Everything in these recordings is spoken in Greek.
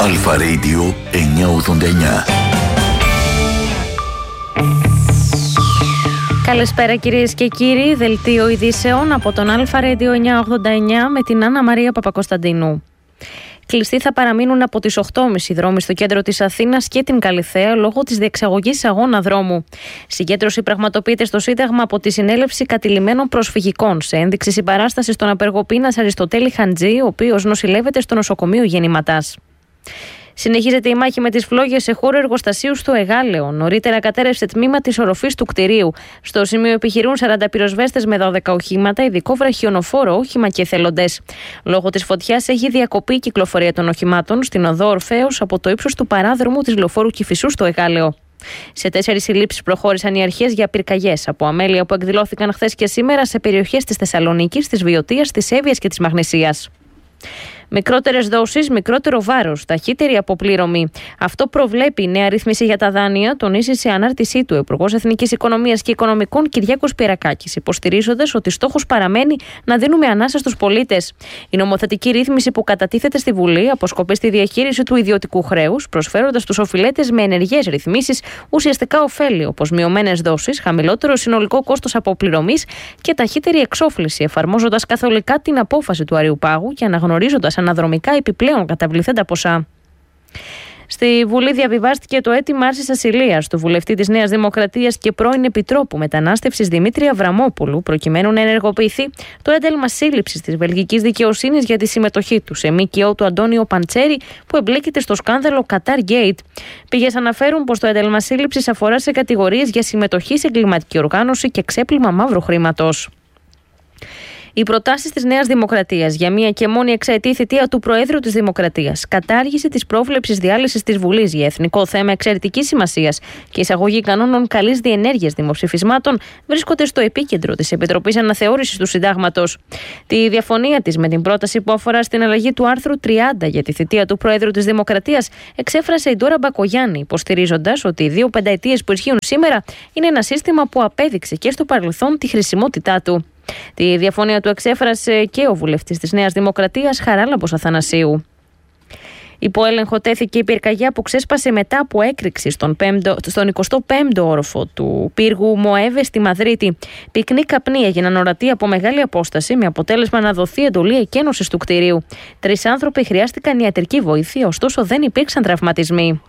Αλφα Radio 989. Καλησπέρα κυρίες και κύριοι, δελτίο ειδήσεων από τον Αλφα Radio 989 με την Άννα Μαρία Παπακοσταντίνου. Κλειστοί θα παραμείνουν από τις 8.30 δρόμοι στο κέντρο της Αθήνας και την Καλιθέα λόγω της διεξαγωγής αγώνα δρόμου. Συγκέντρωση πραγματοποιείται στο Σύνταγμα από τη Συνέλευση Κατηλημένων Προσφυγικών σε ένδειξη συμπαράστασης στον απεργοπείνας Αριστοτέλη Χαντζή, ο οποίος νοσηλεύεται στο νοσοκομείο Γεννηματάς. Συνεχίζεται η μάχη με τις φλόγες σε χώρο εργοστασίου στο Εγάλεο. Νωρίτερα κατέρευσε τμήμα της οροφής του κτηρίου. Στο σημείο επιχειρούν 40 πυροσβέστες με 12 οχήματα, ειδικό βραχιονοφόρο όχημα και εθελοντές. Λόγω της φωτιάς έχει διακοπεί η κυκλοφορία των οχημάτων στην οδό Ορφέως από το ύψος του παράδρομου της Λεωφόρου Κηφισού στο Εγάλεο. Σε 4 συλλήψεις προχώρησαν οι αρχές για πυρκαγιές από αμέλεια που εκδηλώθηκαν χθες και σήμερα σε περιοχές της Θεσσαλονίκης, της Βιωτίας, της Εύβοιας και της Μαγνησίας. Μικρότερες δόσεις, μικρότερο βάρος, ταχύτερη αποπλήρωμη. Αυτό προβλέπει η νέα ρύθμιση για τα δάνεια, τονίζει σε ανάρτησή του ο Υπουργός Εθνικής Οικονομίας και Οικονομικών Κυριάκος Πυρακάκης, υποστηρίζοντας ότι στόχος παραμένει να δίνουμε ανάσα στους πολίτες. Η νομοθετική ρύθμιση που κατατίθεται στη Βουλή αποσκοπεί στη διαχείριση του ιδιωτικού χρέους, προσφέροντας στους οφειλέτες με ενεργές ρυθμίσεις ουσιαστικά ωφέλη, όπως μειωμένες δόσεις, χαμηλότερο συνολικό κόστος αποπληρωμής και ταχύτερη εξόφληση, εφαρμόζοντας καθολικά την απόφαση του Αριουπάγου και αναγνωρίζοντας αναδρομικά επιπλέον καταβληθέντα ποσά. Στη Βουλή διαβιβάστηκε το αίτημα άρσης ασυλίας του βουλευτή της Νέας Δημοκρατίας και πρώην Επιτρόπου Μετανάστευσης Δημήτρη Αβραμόπουλου, προκειμένου να ενεργοποιηθεί το ένταλμα σύλληψης της βελγικής δικαιοσύνης για τη συμμετοχή του σε ΜΚΟ του Αντώνιο Παντσέρη, που εμπλέκεται στο σκάνδαλο Qatar Gate. Πηγές αναφέρουν πως το ένταλμα σύλληψης αφορά σε κατηγορίες για συμμετοχή σε εγκληματική οργάνωση και ξέπλυμα μαύρου χρήματος. Οι προτάσεις της Νέας Δημοκρατίας για μία και μόνη εξαετή θητεία του Προέδρου της Δημοκρατίας, κατάργηση της πρόβλεψης διάλυσης της Βουλής για εθνικό θέμα εξαιρετικής σημασίας και εισαγωγή κανόνων καλής διενέργειας δημοψηφισμάτων βρίσκονται στο επίκεντρο της Επιτροπής Αναθεώρησης του Συντάγματος. Τη διαφωνία της με την πρόταση που αφορά στην αλλαγή του άρθρου 30 για τη θητεία του Προέδρου της Δημοκρατίας εξέφρασε η Ντόρα Μπακογιάννη, υποστηρίζοντας ότι οι 2 πενταετίες που ισχύουν σήμερα είναι ένα σύστημα που απέδειξε και στο παρελθόν τη χρησιμότητά του. Τη διαφωνία του εξέφρασε και ο βουλευτής της Νέας Δημοκρατίας Χαράλαμπος Αθανασίου. Υπό έλεγχο τέθηκε η πυρκαγιά που ξέσπασε μετά από έκρηξη στον 25ο όροφο του πύργου Μοέβε στη Μαδρίτη. Πυκνή καπνή έγιναν ορατοί από μεγάλη απόσταση, με αποτέλεσμα να δοθεί εντολή εκένωσης του κτηρίου. 3 άνθρωποι χρειάστηκαν ιατρική βοήθεια, ωστόσο δεν υπήρξαν τραυματισμοί.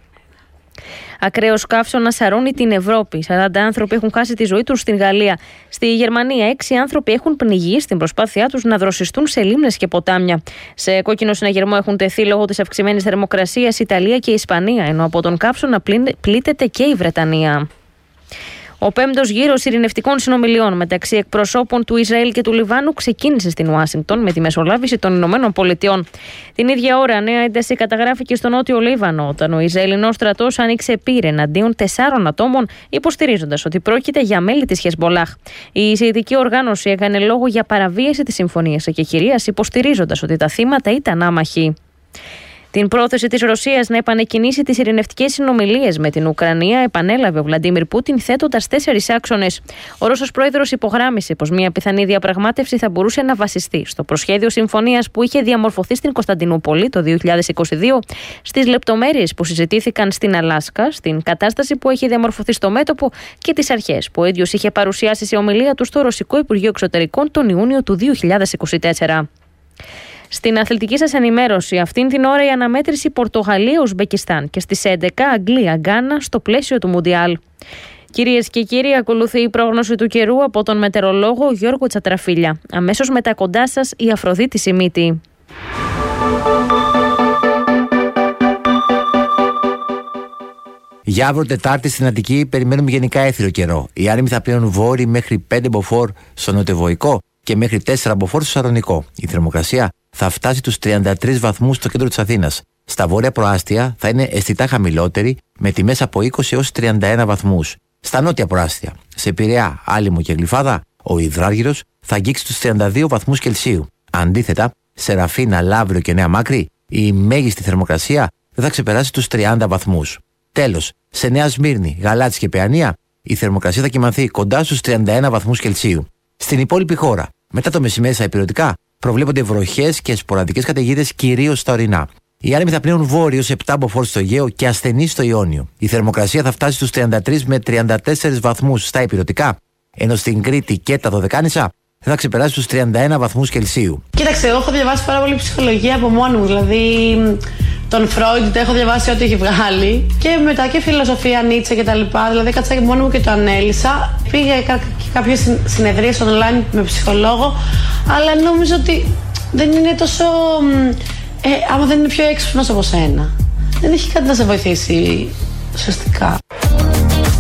Ακραίος καύσωνας σαρώνει την Ευρώπη. 40 άνθρωποι έχουν χάσει τη ζωή τους στην Γαλλία. Στη Γερμανία, 6 άνθρωποι έχουν πνιγεί στην προσπάθειά τους να δροσιστούν σε λίμνες και ποτάμια. Σε κόκκινο συναγερμό έχουν τεθεί λόγω της αυξημένης θερμοκρασίας Ιταλία και Ισπανία, ενώ από τον καύσωνα πλήττεται και η Βρετανία. Ο 5ος γύρος ειρηνευτικών συνομιλιών μεταξύ εκπροσώπων του Ισραήλ και του Λιβάνου ξεκίνησε στην Ουάσιγκτον με τη μεσολάβηση των Ηνωμένων Πολιτειών. Την ίδια ώρα, νέα ένταση καταγράφηκε στο νότιο Λίβανο, όταν ο Ισραηλινός στρατός άνοιξε πύρ εναντίον 4 ατόμων, υποστηρίζοντας ότι πρόκειται για μέλη της Χεσμολάχ. Η Σιητική οργάνωση έκανε λόγο για παραβίαση της συμφωνίας εκεχηρίας, υποστηρίζοντας ότι τα θύματα ήταν άμαχοι. Την πρόθεση της Ρωσίας να επανεκκινήσει τις ειρηνευτικές συνομιλίες με την Ουκρανία επανέλαβε ο Βλαντίμιρ Πούτιν, θέτοντας 4 άξονες. Ο Ρώσος πρόεδρος υπογράμμισε πως μια πιθανή διαπραγμάτευση θα μπορούσε να βασιστεί στο προσχέδιο συμφωνίας που είχε διαμορφωθεί στην Κωνσταντινούπολη το 2022, στις λεπτομέρειες που συζητήθηκαν στην Αλάσκα, στην κατάσταση που έχει διαμορφωθεί στο μέτωπο και τις αρχές που ο ίδιος είχε παρουσιάσει σε ομιλία του στο Ρωσικό Υπουργείο Εξωτερικών τον Ιούνιο του 2024. Στην αθλητική σας ενημέρωση, αυτήν την ώρα η αναμέτρηση Πορτογαλία-Ουσμπεκιστάν και στις 11 Αγγλία-Γκάνα στο πλαίσιο του Μουντιάλ. Κυρίες και κύριοι, ακολουθεί η πρόγνωση του καιρού από τον μετεωρολόγο Γιώργο Τσατραφίλια. Αμέσως μετά κοντά σας η Αφροδίτη Σιμίτη. Για αύριο Τετάρτη στην Αττική περιμένουμε γενικά έθριο καιρό. Οι άνεμοι θα πλέουν βόρειοι μέχρι 5 μποφόρ στο νοτιοβοϊκό και μέχρι 4 μποφόρ στο Σαρονικό. Η θερμοκρασία θα φτάσει τους 33 βαθμούς στο κέντρο της Αθήνας. Στα βόρεια προάστια θα είναι αισθητά χαμηλότερη, με τιμές από 20 έως 31 βαθμούς. Στα νότια προάστια, σε Πειραιά, Άλυμο και Γλυφάδα, ο υδράργυρος θα αγγίξει τους 32 βαθμούς Κελσίου. Αντίθετα, σε Ραφίνα, Λαύριο και Νέα Μάκρη, η μέγιστη θερμοκρασία δεν θα ξεπεράσει τους 30 βαθμούς. Τέλος, σε Νέα Σμύρνη, Γαλάτσι και Παιανία, η θερμοκρασία θα κυμανθεί κοντά στους 31 βαθμούς Κελσίου. Στην υπόλοιπη χώρα, μετά το μεσημέρι στα ηπειρωτικά, προβλέπονται βροχές και σποραδικές καταιγίδες κυρίως στα ορεινά. Οι άνεμοι θα πνέουν βόρειο σε 7 μποφόρ στο Αιγαίο και ασθενεί στο Ιόνιο. Η θερμοκρασία θα φτάσει στους 33 με 34 βαθμούς στα ηπειρωτικά, ενώ στην Κρήτη και τα Δωδεκάνησα θα ξεπεράσει τους 31 βαθμούς Κελσίου. Κοίταξε, εγώ έχω διαβάσει πάρα πολύ ψυχολογία από μόνη μου. Δηλαδή, τον Φρόιντ έχω διαβάσει ό,τι έχει βγάλει. Και μετά και φιλοσοφία, Νίτσε κτλ. Δηλαδή, κάτσα και μόνη μου και το ανέλησα. Πήγα και κάποιες συνεδρίες online με ψυχολόγο, αλλά νόμιζα ότι δεν είναι τόσο. Άμα δεν είναι πιο έξυπνος από σένα, δεν έχει κάτι να σε βοηθήσει ουσιαστικά.